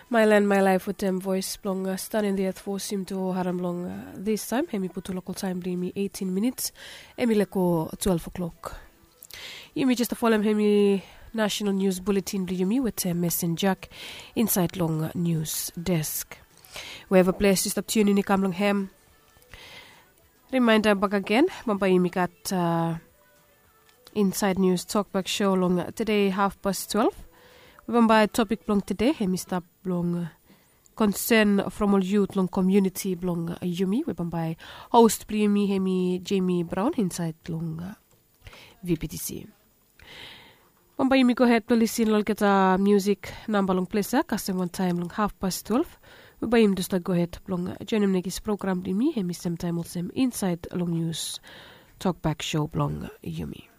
My Land, My Life with them voice blong stunning the earth for sim to haram long this time. Hemi put local time me 18 minutes. Emi leko 12 o'clock. Yumi just follow hemi national news bulletin yumi with messenger inside long news desk. We have a place to stop tuning in kamlong hem. Reminder back again, Bamba yumi kat inside news talkback show long today 12:30. By topic blong today, hemista blong concern from all youth long community blong yumi. We by host primi hemi Jamie Brown inside long VPTC. Bamba yumi go ahead to listen lol kita music number long place kasing one time long 12:30. We by him just go ahead blong joinem negis program primi hemi same time also inside long news talkback show blong yumi.